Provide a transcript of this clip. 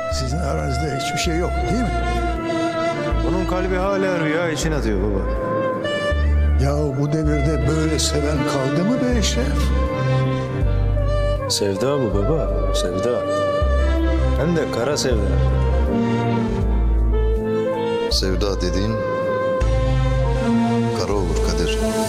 Sizin aranızda hiçbir şey yok değil mi? Onun kalbi hala rüya için atıyor baba. Ya bu devirde böyle seven kaldı mı be Eşref? Sevda bu baba, sevda. Hem de kara sevda. Sevda dediğin